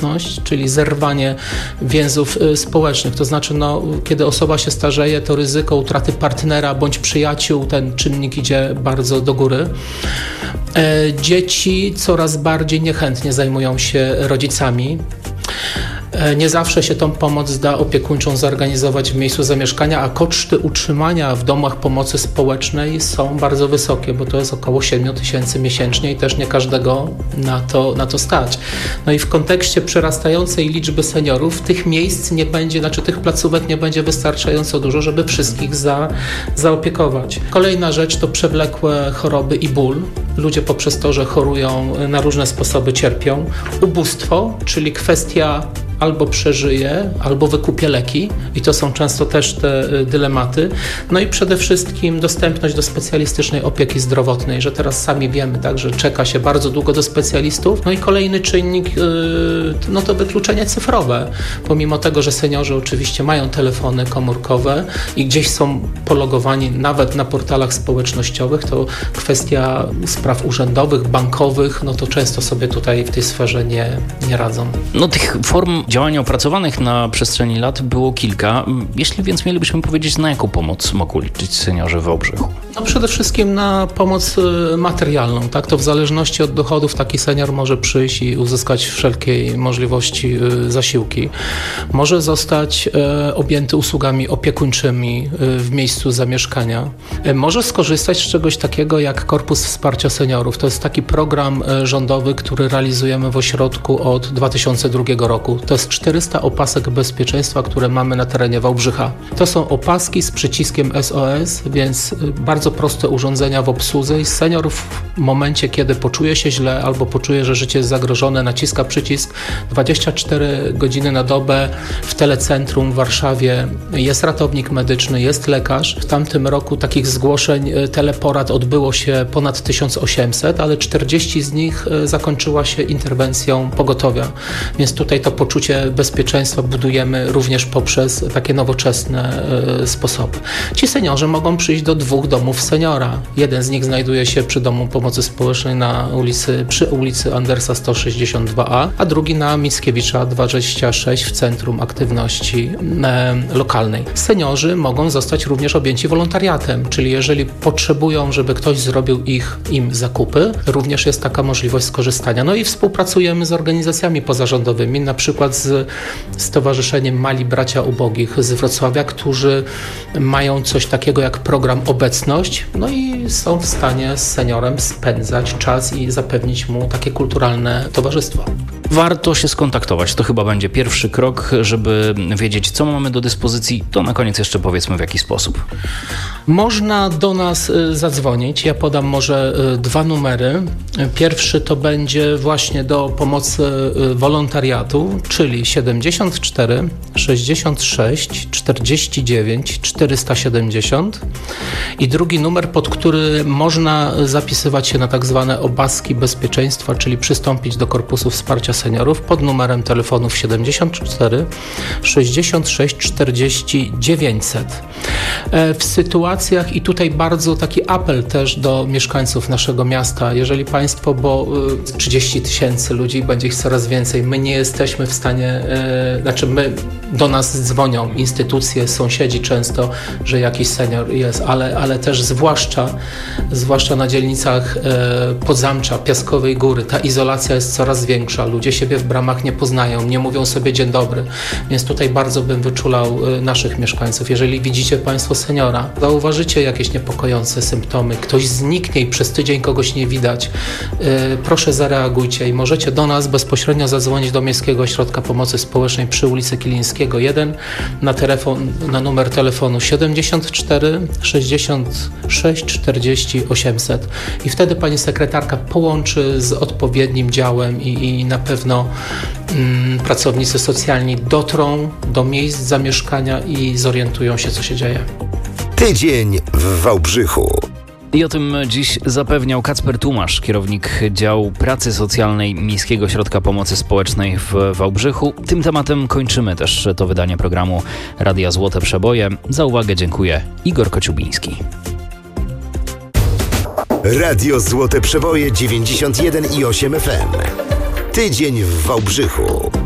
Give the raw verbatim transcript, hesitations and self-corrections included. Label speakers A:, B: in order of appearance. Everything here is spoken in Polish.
A: samotność, czyli zerwanie więzów społecznych. To znaczy, no, kiedy osoba się starzeje, to ryzyko utraty partnera bądź przyjaciół, ten czynnik idzie bardzo do góry. Dzieci coraz bardziej niechętnie zajmują się rodzicami. Nie zawsze się tą pomoc da opiekuńczą zorganizować w miejscu zamieszkania, a koszty utrzymania w domach pomocy społecznej są bardzo wysokie, bo to jest około siedem tysięcy miesięcznie i też nie każdego na to, na to stać. No i w kontekście przyrastającej liczby seniorów tych miejsc nie będzie, znaczy tych placówek nie będzie wystarczająco dużo, żeby wszystkich za, zaopiekować. Kolejna rzecz to przewlekłe choroby i ból. Ludzie poprzez to, że chorują, na różne sposoby cierpią. Ubóstwo, czyli kwestia albo przeżyje, albo wykupie leki i to są często też te dylematy. No i przede wszystkim dostępność do specjalistycznej opieki zdrowotnej, że teraz sami wiemy, tak, że czeka się bardzo długo do specjalistów. No i kolejny czynnik, no to wykluczenie cyfrowe. Pomimo tego, że seniorzy oczywiście mają telefony komórkowe i gdzieś są pologowani nawet na portalach społecznościowych, to kwestia spraw urzędowych, bankowych, no to często sobie tutaj w tej sferze nie, nie radzą.
B: No tych form działań opracowanych na przestrzeni lat było kilka. Jeśli więc mielibyśmy powiedzieć, na jaką pomoc mogą liczyć seniorzy w Wałbrzychu?
A: No przede wszystkim na pomoc materialną, tak? To w zależności od dochodów taki senior może przyjść i uzyskać wszelkiej możliwości zasiłki. Może zostać objęty usługami opiekuńczymi w miejscu zamieszkania. Może skorzystać z czegoś takiego jak Korpus Wsparcia Seniorów. To jest taki program rządowy, który realizujemy w ośrodku od dwa tysiące drugiego roku. To jest czterysta opasek bezpieczeństwa, które mamy na terenie Wałbrzycha. To są opaski z przyciskiem S O S, więc bardzo proste urządzenia w obsłudze i senior w momencie, kiedy poczuje się źle albo poczuje, że życie jest zagrożone, naciska przycisk. dwadzieścia cztery godziny na dobę w telecentrum w Warszawie jest ratownik medyczny, jest lekarz. W tamtym roku takich zgłoszeń teleporad odbyło się ponad tysiąc osiemset, ale czterdzieści z nich zakończyła się interwencją pogotowia. Więc tutaj to poczucie bezpieczeństwa budujemy również poprzez takie nowoczesne y, sposoby. Ci seniorzy mogą przyjść do dwóch domów seniora. Jeden z nich znajduje się przy Domu Pomocy Społecznej na ulicy, przy ulicy Andersa sto sześćdziesiąt dwa A, a drugi na Mickiewicza dwadzieścia sześć w Centrum Aktywności y, Lokalnej. Seniorzy mogą zostać również objęci wolontariatem, czyli jeżeli potrzebują, żeby ktoś zrobił ich im zakupy, również jest taka możliwość skorzystania. No i współpracujemy z organizacjami pozarządowymi, na przykład z Stowarzyszeniem Mali Bracia Ubogich z Wrocławia, którzy mają coś takiego jak program Obecność, no i są w stanie z seniorem spędzać czas i zapewnić mu takie kulturalne towarzystwo.
B: Warto się skontaktować. To chyba będzie pierwszy krok, żeby wiedzieć, co mamy do dyspozycji. To na koniec jeszcze powiedzmy, w jaki sposób.
A: Można do nas zadzwonić. Ja podam może dwa numery. Pierwszy to będzie właśnie do pomocy wolontariatu, czyli siedemdziesiąt cztery sześćdziesiąt sześć czterdzieści dziewięć czterysta siedemdziesiąt i drugi numer, pod który można zapisywać się na tak zwane opaski bezpieczeństwa, czyli przystąpić do Korpusu Wsparcia Seniorów pod numerem telefonów siedemdziesiąt cztery sześćdziesiąt sześć czterdzieści dziewięćset. W sytuacjach, i tutaj bardzo taki apel też do mieszkańców naszego miasta, jeżeli Państwo, bo trzydzieści tysięcy ludzi, będzie ich coraz więcej, my nie jesteśmy w stanie, yy, znaczy my, do nas dzwonią instytucje, sąsiedzi często, że jakiś senior jest, ale, ale też zwłaszcza, zwłaszcza na dzielnicach yy, Podzamcza, Piaskowej Góry, ta izolacja jest coraz większa, ludzie siebie w bramach nie poznają, nie mówią sobie dzień dobry, więc tutaj bardzo bym wyczulał yy, naszych mieszkańców. Jeżeli widzicie Państwo seniora, zauważycie jakieś niepokojące symptomy, ktoś zniknie i przez tydzień kogoś nie widać, yy, proszę zareagujcie i możecie do nas bezpośrednio zadzwonić do Miejskiego Ośrodka Pomocy Społecznej przy ulicy Kilińskiego jeden na, telefon, na numer telefonu siedemdziesiąt cztery sześćdziesiąt sześć czterdzieści osiemset i wtedy pani sekretarka połączy z odpowiednim działem i, i na pewno mm, pracownicy socjalni dotrą do miejsc zamieszkania i zorientują się, co się dzieje.
C: Tydzień w Wałbrzychu.
B: I o tym dziś zapewniał Kacper Tumasz, kierownik działu pracy socjalnej Miejskiego Ośrodka Pomocy Społecznej w Wałbrzychu. Tym tematem kończymy też to wydanie programu Radia Złote Przeboje. Za uwagę dziękuję. Igor Kociubiński.
C: Radio Złote Przeboje dziewięćdziesiąt jeden i osiem F M. Tydzień w Wałbrzychu.